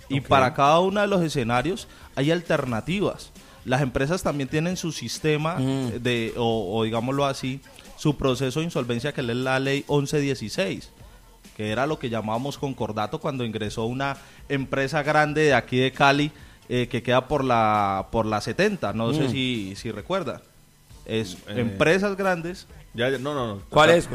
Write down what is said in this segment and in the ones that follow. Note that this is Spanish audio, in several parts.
Y para cada uno de los escenarios hay alternativas. Las empresas también tienen su sistema o digámoslo así, su proceso de insolvencia, que es la ley 1116, que era lo que llamábamos concordato cuando ingresó una empresa grande de aquí de Cali, que queda por la 70, no sé si recuerdan. Empresas grandes. No. ¿Cuál es?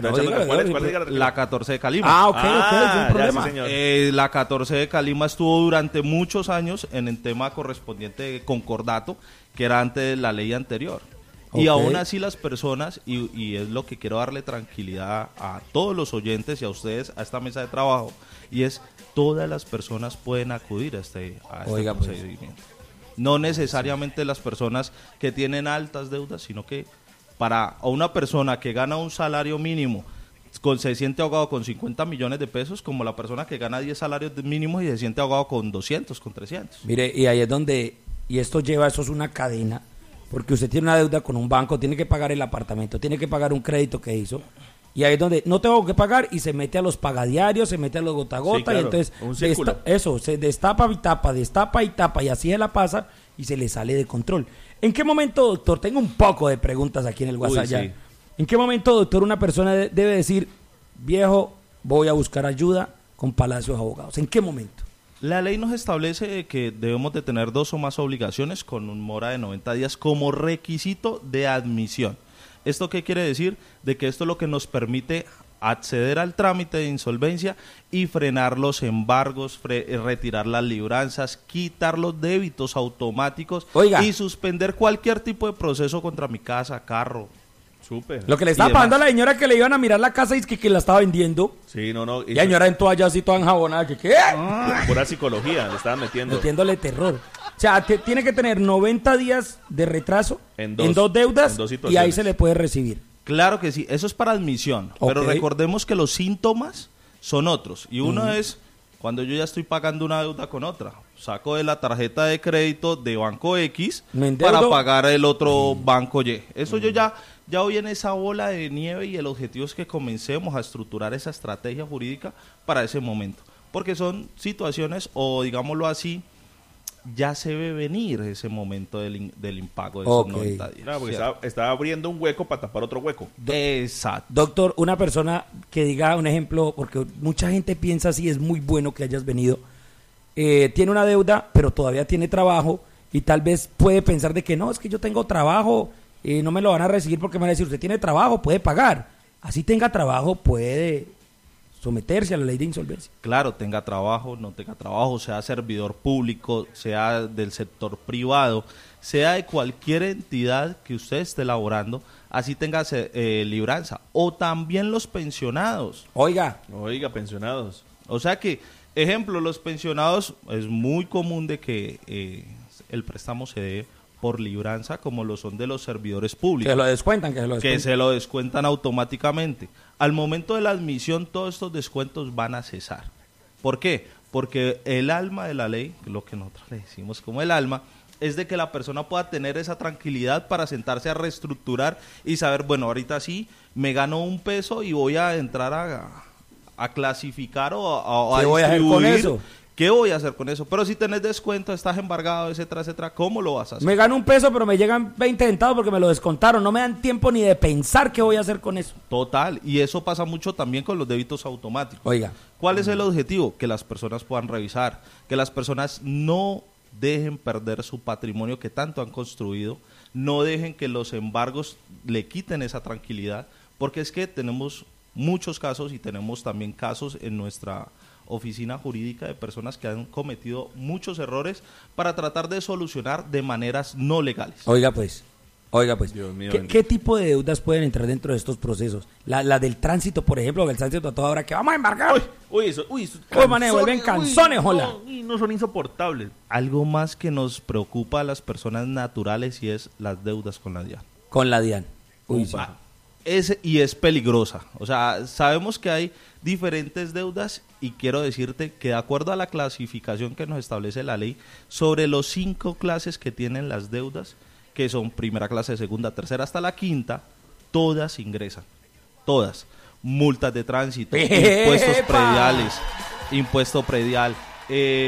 La 14 de Calima. Ok, es un problema. Sí, señor. La 14 de Calima estuvo durante muchos años en el tema correspondiente de concordato, que era antes de la ley anterior. Y aún así las personas, y es lo que quiero darle tranquilidad a todos los oyentes y a ustedes, a esta mesa de trabajo, y es todas las personas pueden acudir a este procedimiento. No necesariamente las personas que tienen altas deudas, sino que para una persona que gana un salario mínimo, se siente ahogado con 50 millones de pesos, como la persona que gana 10 salarios mínimos y se siente ahogado con 200, con 300. Mire, y ahí es donde, eso es una cadena, porque usted tiene una deuda con un banco, tiene que pagar el apartamento, tiene que pagar un crédito que hizo, y ahí es donde no tengo que pagar y se mete a los pagadiarios, se mete a los gota a gota, sí, claro, y entonces se destapa y tapa, y así se la pasa y se le sale de control. ¿En qué momento, doctor? Tengo un poco de preguntas aquí en el WhatsApp ya. Sí. ¿En qué momento, doctor, una persona debe decir, viejo, voy a buscar ayuda con Palacios Abogados? ¿En qué momento? La ley nos establece que debemos de tener 2 o más obligaciones con un mora de 90 días como requisito de admisión. ¿Esto qué quiere decir? De que esto es lo que nos permite acceder al trámite de insolvencia y frenar los embargos, retirar las libranzas, quitar los débitos automáticos. Oiga, y suspender cualquier tipo de proceso contra mi casa, carro. Súper. Lo que le estaba pagando a la señora que le iban a mirar la casa y que la estaba vendiendo. Sí, no. Y la señora en toalla así toda enjabonada. ¿Qué? Pura psicología, le estaban metiendo. Metiéndole terror. O sea, tiene que tener 90 días de retraso en dos deudas y ahí se le puede recibir. Claro que sí, eso es para admisión, pero recordemos que los síntomas son otros, y uno es cuando yo ya estoy pagando una deuda con otra, saco de la tarjeta de crédito de Banco X para pagar el otro Banco Y. Eso yo ya voy en esa bola de nieve, y el objetivo es que comencemos a estructurar esa estrategia jurídica para ese momento, porque son situaciones, o digámoslo así, ya se ve venir ese momento del impago de esos 90 días. Claro, porque está abriendo un hueco para tapar otro hueco. Exacto. Doctor, una persona que diga un ejemplo, porque mucha gente piensa así, es muy bueno que hayas venido, tiene una deuda, pero todavía tiene trabajo, y tal vez puede pensar de que no, es que yo tengo trabajo, no me lo van a recibir porque me van a decir, usted tiene trabajo, puede pagar. Así tenga trabajo, puede someterse a la ley de insolvencia. Claro, tenga trabajo, no tenga trabajo, sea servidor público, sea del sector privado, sea de cualquier entidad que usted esté laborando, así tenga libranza. O también los pensionados. Oiga, pensionados. O sea que, ejemplo, los pensionados, es muy común de que el préstamo se dé por libranza, como lo son de los servidores públicos. Que se lo descuentan automáticamente. Al momento de la admisión, todos estos descuentos van a cesar. ¿Por qué? Porque el alma de la ley, lo que nosotros le decimos como el alma, es de que la persona pueda tener esa tranquilidad para sentarse a reestructurar y saber, bueno, ahorita sí, me gano un peso y voy a entrar a clasificar o a ¿qué voy a hacer con eso? ¿Qué voy a hacer con eso? Pero si tenés descuento, estás embargado, etcétera, ¿cómo lo vas a hacer? Me gano un peso, pero me llegan 20 centavos porque me lo descontaron. No me dan tiempo ni de pensar qué voy a hacer con eso. Total, y eso pasa mucho también con los débitos automáticos. Oiga. ¿Cuál es el objetivo? Que las personas puedan revisar, que las personas no dejen perder su patrimonio que tanto han construido, no dejen que los embargos le quiten esa tranquilidad, porque es que tenemos muchos casos, y tenemos también casos en nuestra oficina jurídica de personas que han cometido muchos errores para tratar de solucionar de maneras no legales. Oiga pues, Dios mío, ¿Qué tipo de deudas pueden entrar dentro de estos procesos? La del tránsito, por ejemplo, el tránsito a toda hora que vamos a embarcar. Eso me vuelven canzones, hola. No son insoportables. Algo más que nos preocupa a las personas naturales, y es las deudas con la DIAN. Con la DIAN. Y es peligrosa. O sea, sabemos que hay diferentes deudas, y quiero decirte que de acuerdo a la clasificación que nos establece la ley, sobre los 5 clases que tienen las deudas, que son primera clase, segunda, tercera, hasta la quinta, todas ingresan. Todas. Multas de tránsito, impuestos prediales, impuesto predial,